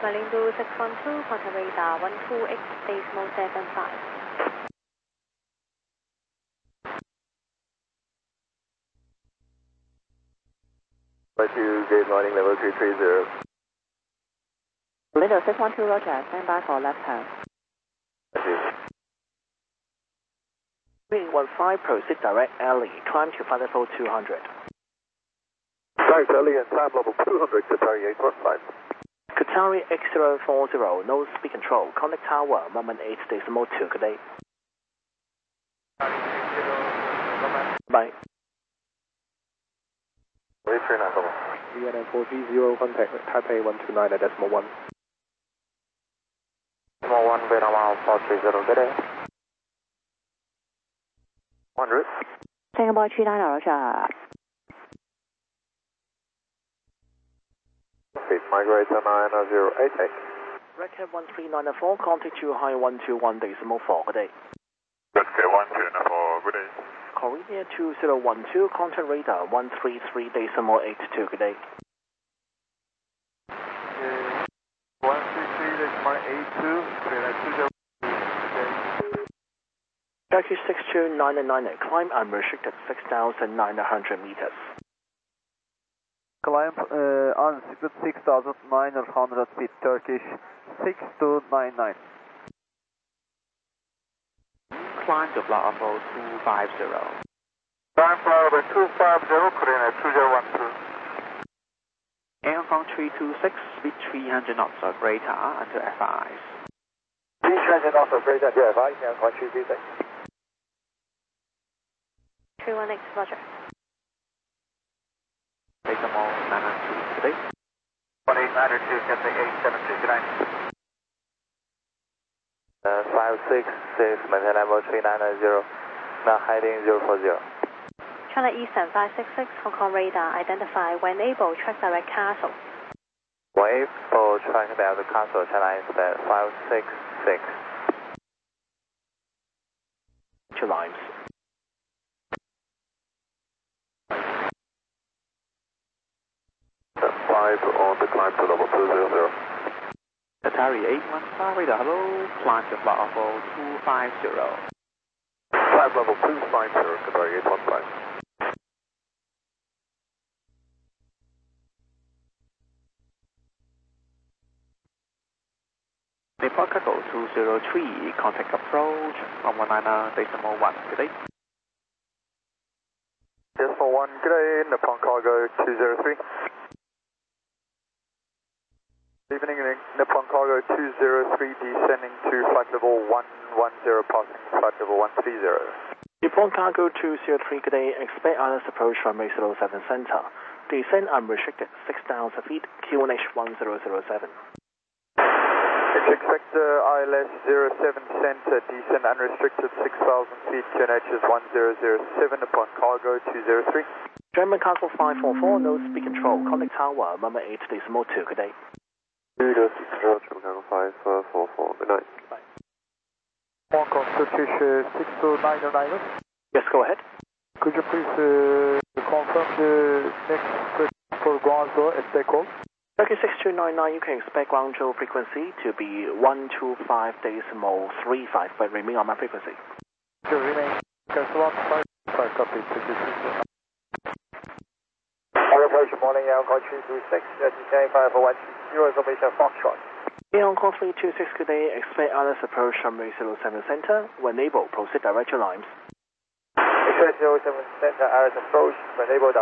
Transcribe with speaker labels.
Speaker 1: Malindo 612, contact radar 128.75.
Speaker 2: Good morning, level 330.
Speaker 3: Malindo 612, Roger, stand by for left hand.
Speaker 4: 315, proceed direct alley, climb to flight level 200.
Speaker 2: Direct alley and climb level 200, Qatari 815.
Speaker 4: Qatari X040, nose speed control, contact tower, 118.2, good day. Bye.
Speaker 2: Wait for now,
Speaker 5: VNM 430, contact Taipei 129 at decimal 1.
Speaker 2: Decimal 1, Vietnam 430, good day. 100.
Speaker 3: Singapore 29, Roger.
Speaker 2: Speed migrator 9088.
Speaker 4: Record 1394, contact to high 121.4, good day.
Speaker 2: Record 124, good day.
Speaker 4: Korea 2012, contact radar 133.82, good day.
Speaker 2: 133.82,
Speaker 4: Turkish 62999, climb unrestricted 6,900 meters.
Speaker 5: Climb unrestricted 6,900 feet, Turkish 6299.
Speaker 6: Climb to block level 250.
Speaker 2: Climb level 250, Korea 2012.
Speaker 6: Air Hong 326, speed 300 knots of radar until FIs.
Speaker 2: 300 knots of radar until FIs, Air Hong 326.
Speaker 1: 318, Roger.
Speaker 6: Decimal 992, good day.
Speaker 2: 1892, Cathay 872, good night. 566, maintain level 3990, now heading 040.
Speaker 1: China Eastern 566, Hong Kong radar, identify when able, track direct castle.
Speaker 2: Wave for track down the castle, China Eastern 566.
Speaker 4: 2 lines.
Speaker 2: Five on the climb to level 200.
Speaker 6: Qatari 815, radar hello, climb to block level 250.
Speaker 2: Climb level 250, Qatari 815.
Speaker 6: Nepal Cargo 203, contact approach 119.1, good day.
Speaker 2: Decimal 1, good day, Nippon Cargo 203. Evening, Nippon Cargo 203, descending to flight level 110, passing flight level 130.
Speaker 4: Nippon Cargo 203, good day, expect ILS approach from 807 center. Descend unrestricted 6,000 feet, QNH 1007.
Speaker 2: Expect ILS 07 center, descend unrestricted 6,000 feet, QNH is 1007, Nippon Cargo 203.
Speaker 4: German Cargo 544, nose speed control, contact tower, 118.2, good day.
Speaker 2: 206, German Cargo 544, good night.
Speaker 4: Bye.
Speaker 5: Hong Kong Turkish 6299.
Speaker 4: Yes, go ahead.
Speaker 5: Could you please confirm the next for Guangzhou at takeoff?
Speaker 4: Turkey 6299, you can expect Guangzhou frequency to be 125.35, but remain on my frequency.
Speaker 5: To remain, cancel 155, copy,
Speaker 2: Approach morning, Air Hong 326, descending 510, information Foxtrot.
Speaker 4: Air Hong Kong 326, good day, expect ILS approach from 807 center. When able, proceed direct to lines.
Speaker 2: Expect 07 center, ILS approach, when able,